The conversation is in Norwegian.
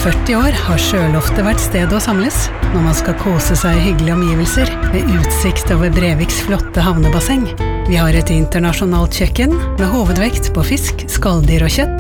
40 år har Sjøloftet vært stedet å samles når man skal kose seg i hyggelige omgivelser med utsikt over Breviks flotte havnebasseng. Vi har et internasjonalt kjøkken med hovedvekt på fisk, skalldyr og kjøtt,